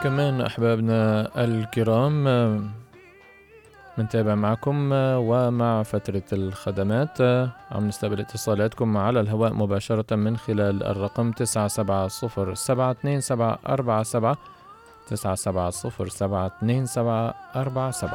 كمان أحبابنا الكرام منتابع معكم ومع فترة الخدمات عم نستقبل اتصالاتكم على الهواء مباشرة من خلال الرقم 9707272747 97072727.